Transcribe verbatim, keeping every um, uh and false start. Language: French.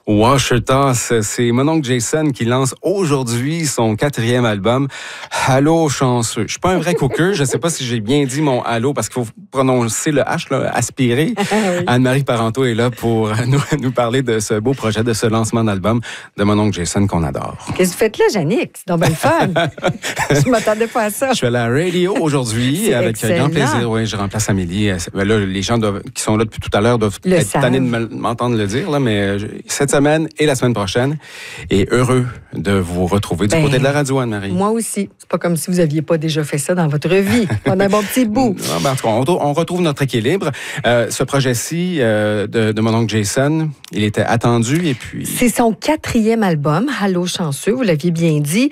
Washertas, c'est mon oncle Jason qui lance aujourd'hui son quatrième album, Allô chanceux. Je suis pas un vrai cooker, je sais pas si j'ai bien dit mon allô parce qu'il faut prononcer le H, là, aspirer. Oui. Anne-Marie Parenteau est là pour nous, nous parler de ce beau projet, de ce lancement d'album de mon oncle Jason qu'on adore. Qu'est-ce que vous faites là, Jannick? C'est donc bien le fun. Je m'attendais pas à ça. Je suis à la radio aujourd'hui avec excellent. grand plaisir. Oui, je remplace Amélie. Là, les gens doivent, qui sont là depuis tout à l'heure doivent le être savent. tannés de m'entendre le dire, là, mais cette semaine et la semaine prochaine. Et heureux de vous retrouver du ben, côté de la radio, Anne-Marie. Moi aussi. C'est pas comme si vous aviez pas déjà fait ça dans votre vie. On a un bon petit bout. Non, ben, en tout cas, on, on retrouve notre équilibre. Euh, ce projet-ci euh, de, de mon oncle Jason, il était attendu et puis... C'est son quatrième album, Allô chanceux, vous l'aviez bien dit.